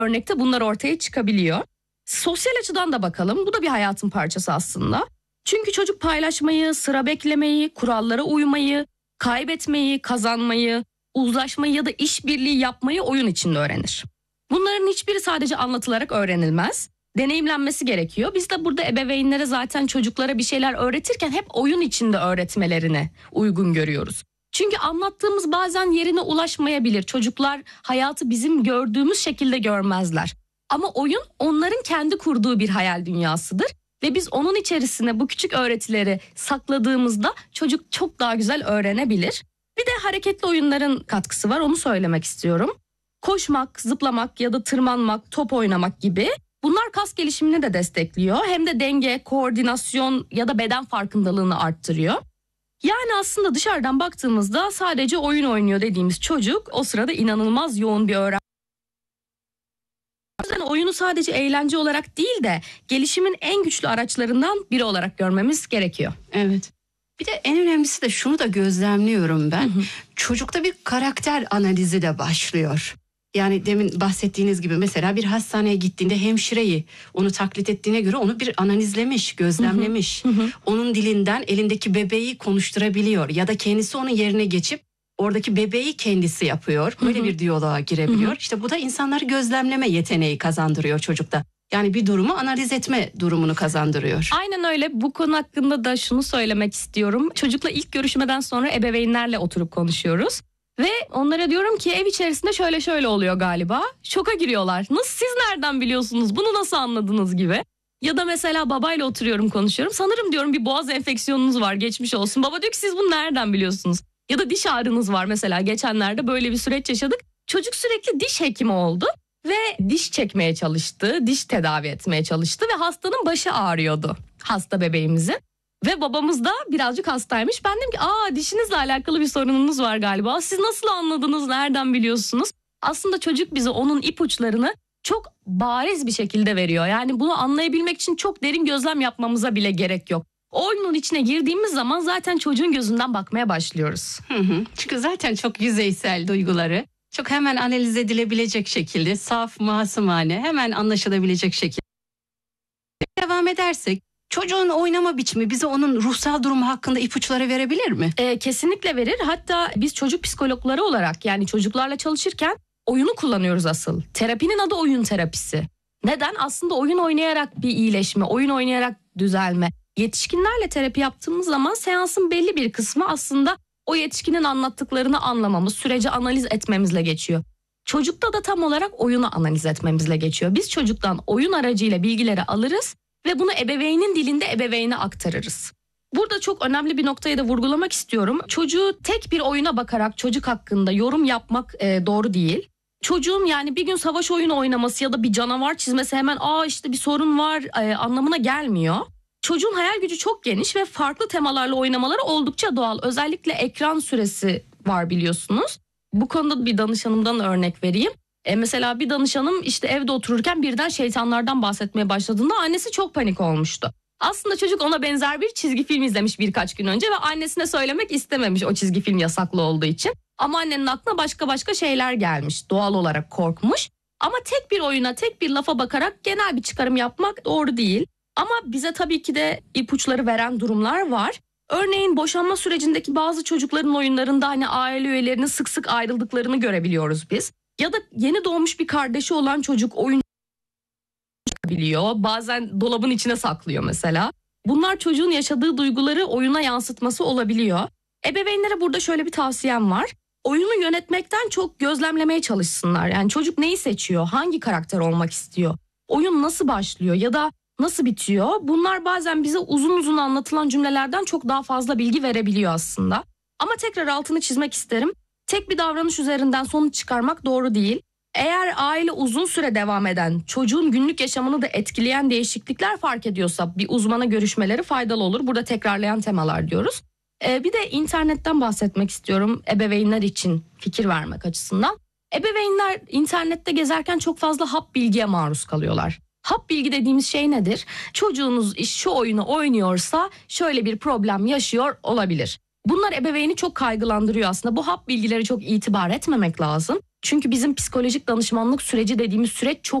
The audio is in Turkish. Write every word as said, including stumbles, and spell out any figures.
örnekte bunlar ortaya çıkabiliyor. Sosyal açıdan da bakalım. Bu da bir hayatın parçası aslında. Çünkü çocuk paylaşmayı, sıra beklemeyi, kurallara uymayı, kaybetmeyi, kazanmayı, uzlaşmayı ya da işbirliği yapmayı oyun içinde öğrenir. Bunların hiçbiri sadece anlatılarak öğrenilmez. Deneyimlenmesi gerekiyor. Biz de burada ebeveynlere zaten çocuklara bir şeyler öğretirken hep oyun içinde öğretmelerini uygun görüyoruz. Çünkü anlattığımız bazen yerine ulaşmayabilir. Çocuklar hayatı bizim gördüğümüz şekilde görmezler. Ama oyun onların kendi kurduğu bir hayal dünyasıdır. Ve biz onun içerisine bu küçük öğretileri sakladığımızda çocuk çok daha güzel öğrenebilir. Bir de hareketli oyunların katkısı var, onu söylemek istiyorum. Koşmak, zıplamak ya da tırmanmak, top oynamak gibi bunlar kas gelişimini de destekliyor. Hem de denge, koordinasyon ya da beden farkındalığını arttırıyor. Yani aslında dışarıdan baktığımızda sadece oyun oynuyor dediğimiz çocuk o sırada inanılmaz yoğun bir öğrenme. O yüzden oyunu sadece eğlence olarak değil de gelişimin en güçlü araçlarından biri olarak görmemiz gerekiyor. Evet. Bir de en önemlisi de şunu da gözlemliyorum ben. Hı hı. Çocukta bir karakter analizi de başlıyor. Yani demin bahsettiğiniz gibi mesela bir hastaneye gittiğinde hemşireyi onu taklit ettiğine göre onu bir analizlemiş, gözlemlemiş. Hı hı. Onun dilinden elindeki bebeği konuşturabiliyor ya da kendisi onun yerine geçip oradaki bebeği kendisi yapıyor. Böyle hı hı. bir diyaloğa girebiliyor. Hı hı. İşte bu da insanları gözlemleme yeteneği kazandırıyor çocukta. Yani bir durumu analiz etme durumunu kazandırıyor. Aynen öyle. Bu konu hakkında da şunu söylemek istiyorum. Çocukla ilk görüşmeden sonra ebeveynlerle oturup konuşuyoruz. Ve onlara diyorum ki ev içerisinde şöyle şöyle oluyor galiba. Şoka giriyorlar. Nasıl, siz nereden biliyorsunuz? Bunu nasıl anladınız gibi. Ya da mesela babayla oturuyorum, konuşuyorum. Sanırım diyorum bir boğaz enfeksiyonunuz var, geçmiş olsun. Baba diyor ki siz bunu nereden biliyorsunuz? Ya da diş ağrınız var mesela. Geçenlerde böyle bir süreç yaşadık. Çocuk sürekli diş hekimi oldu. Ve diş çekmeye çalıştı, diş tedavi etmeye çalıştı ve hastanın başı ağrıyordu, hasta bebeğimizin. Ve babamız da birazcık hastaymış. Ben dedim ki aa dişinizle alakalı bir sorununuz var galiba. Siz nasıl anladınız, nereden biliyorsunuz? Aslında çocuk bize onun ipuçlarını çok bariz bir şekilde veriyor. Yani bunu anlayabilmek için çok derin gözlem yapmamıza bile gerek yok. O oyunun içine girdiğimiz zaman zaten çocuğun gözünden bakmaya başlıyoruz. Hı hı. Çünkü zaten çok yüzeysel duyguları. Çok hemen analiz edilebilecek şekilde, saf, masumane, hemen anlaşılabilecek şekilde. Devam edersek, çocuğun oynama biçimi bize onun ruhsal durumu hakkında ipuçları verebilir mi? Ee, kesinlikle verir. Hatta biz çocuk psikologları olarak, yani çocuklarla çalışırken oyunu kullanıyoruz asıl. Terapinin adı oyun terapisi. Neden? Aslında oyun oynayarak bir iyileşme, oyun oynayarak düzelme. Yetişkinlerle terapi yaptığımız zaman seansın belli bir kısmı aslında o yetişkinin anlattıklarını anlamamız, süreci analiz etmemizle geçiyor. Çocukta da tam olarak oyunu analiz etmemizle geçiyor. Biz çocuktan oyun aracıyla bilgileri alırız ve bunu ebeveynin dilinde ebeveyne aktarırız. Burada çok önemli bir noktayı da vurgulamak istiyorum. Çocuğu tek bir oyuna bakarak çocuk hakkında yorum yapmak e, doğru değil. Çocuğun yani bir gün savaş oyunu oynaması ya da bir canavar çizmesi hemen aa işte bir sorun var e, anlamına gelmiyor. Çocuğun hayal gücü çok geniş ve farklı temalarla oynamaları oldukça doğal. Özellikle ekran süresi var biliyorsunuz. Bu konuda bir danışanımdan örnek vereyim. E mesela bir danışanım işte evde otururken birden şeytanlardan bahsetmeye başladığında annesi çok panik olmuştu. Aslında çocuk ona benzer bir çizgi film izlemiş birkaç gün önce ve annesine söylemek istememiş o çizgi film yasaklı olduğu için. Ama annenin aklına başka başka şeyler gelmiş. Doğal olarak korkmuş. Ama tek bir oyuna, tek bir lafa bakarak genel bir çıkarım yapmak doğru değil. Ama bize tabii ki de ipuçları veren durumlar var. Örneğin boşanma sürecindeki bazı çocukların oyunlarında hani aile üyelerinin sık sık ayrıldıklarını görebiliyoruz biz. Ya da yeni doğmuş bir kardeşi olan çocuk oyun biliyor. Bazen dolabın içine saklıyor mesela. Bunlar çocuğun yaşadığı duyguları oyuna yansıtması olabiliyor. Ebeveynlere burada şöyle bir tavsiyem var. Oyunu yönetmekten çok gözlemlemeye çalışsınlar. Yani çocuk neyi seçiyor, hangi karakter olmak istiyor, oyun nasıl başlıyor ya da nasıl bitiyor? Bunlar bazen bize uzun uzun anlatılan cümlelerden çok daha fazla bilgi verebiliyor aslında. Ama tekrar altını çizmek isterim. Tek bir davranış üzerinden sonuç çıkarmak doğru değil. Eğer aile uzun süre devam eden, çocuğun günlük yaşamını da etkileyen değişiklikler fark ediyorsa bir uzmana görüşmeleri faydalı olur. Burada tekrarlayan temalar diyoruz. Ee, bir de internetten bahsetmek istiyorum ebeveynler için fikir vermek açısından. Ebeveynler internette gezerken çok fazla hap bilgiye maruz kalıyorlar. Hap bilgi dediğimiz şey nedir? Çocuğunuz şu oyunu oynuyorsa şöyle bir problem yaşıyor olabilir. Bunlar ebeveyni çok kaygılandırıyor aslında. Bu hap bilgileri çok itibar etmemek lazım. Çünkü bizim psikolojik danışmanlık süreci dediğimiz süreç çok